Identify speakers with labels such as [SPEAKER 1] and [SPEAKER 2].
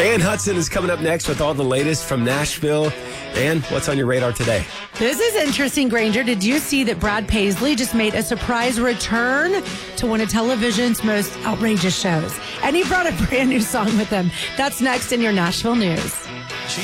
[SPEAKER 1] Ann Hudson is coming up next with all the latest from Nashville. And what's on your radar today?
[SPEAKER 2] This is interesting, Granger. Did you see that Brad Paisley just made a surprise return to one of television's most outrageous shows? And he brought a brand new song with him. That's next in your Nashville News.